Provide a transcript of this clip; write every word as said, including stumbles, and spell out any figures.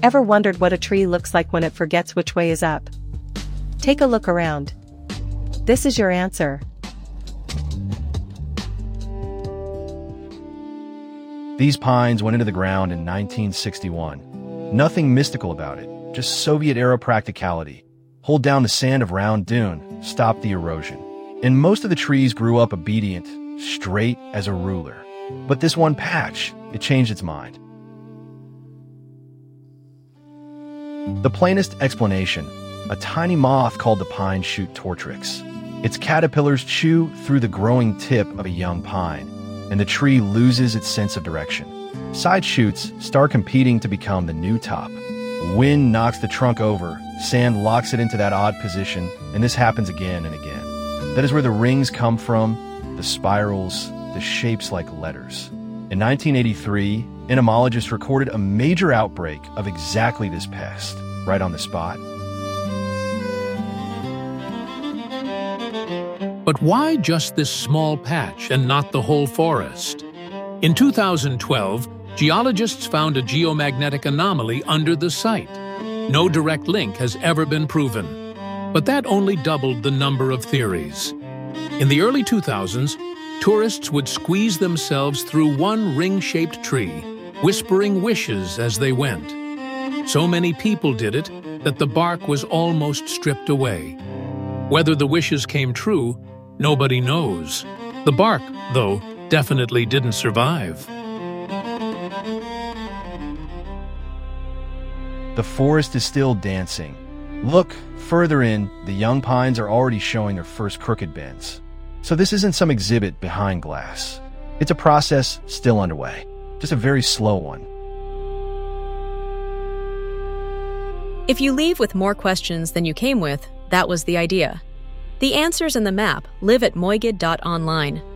Ever wondered what a tree looks like when it forgets which way is up? Take a look around. This is your answer. These pines went into the ground in nineteen sixty-one. Nothing mystical about it, just Soviet-era practicality. Hold down the sand of Round Dune, stop the erosion. And most of the trees grew up obedient, straight as a ruler. But this one patch, it changed its mind. The plainest explanation, a tiny moth called the pine shoot tortrix. Its caterpillars chew through the growing tip of a young pine, and the tree loses its sense of direction. Side shoots start competing to become the new top. Wind knocks the trunk over, sand locks it into that odd position, and this happens again and again. That is where the rings come from, the spirals, the shapes like letters. In nineteen eighty-three, entomologists recorded a major outbreak of exactly this pest, right on the spot. But why just this small patch and not the whole forest? In two thousand twelve, geologists found a geomagnetic anomaly under the site. No direct link has ever been proven, but that only doubled the number of theories. In the early two thousands, tourists would squeeze themselves through one ring-shaped tree, whispering wishes as they went. So many people did it that the bark was almost stripped away. Whether the wishes came true, nobody knows. The bark, though, definitely didn't survive. The forest is still dancing. Look, further in, the young pines are already showing their first crooked bends. So this isn't some exhibit behind glass. It's a process still underway, just a very slow one. If you leave with more questions than you came with, that was the idea. The answers in the map live at moigid dot online.